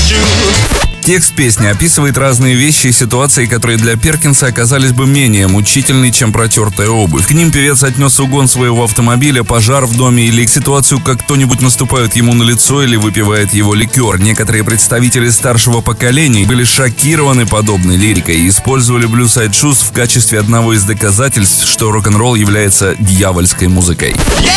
Текст песни описывает разные вещи и ситуации, которые для Перкинса оказались бы менее мучительны, чем протертая обувь. К ним певец отнес угон своего автомобиля, пожар в доме или ситуацию, как кто-нибудь наступает ему на лицо или выпивает его ликер. Некоторые представители старшего поколения были шокированы подобной лирикой и использовали Blue Side Shoes в качестве одного из доказательств, что рок-н-ролл является дьявольской музыкой.